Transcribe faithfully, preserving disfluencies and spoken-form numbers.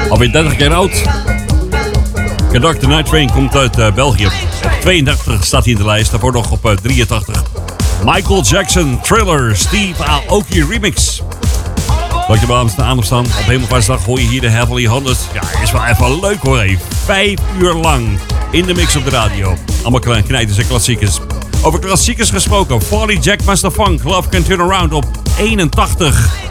Alweer dertig jaar oud. Conductor Night Train komt uit uh, België. Op tweeëndertig staat hij in de lijst. Daarvoor nog op uh, drieëntachtig. Michael Jackson, Thriller, Steve Aoki remix. Wat je bij ons aan staan. Op Hemelvaartsdag hoor je hier de Heavenly honderd. Ja, is wel even leuk hoor. Hey. Vijf uur lang in de mix op de radio. Allemaal kleine knijters en klassiekers. Over klassiekers gesproken. Farley Jack Master Funk, Love Can Turn Around op eenentachtig.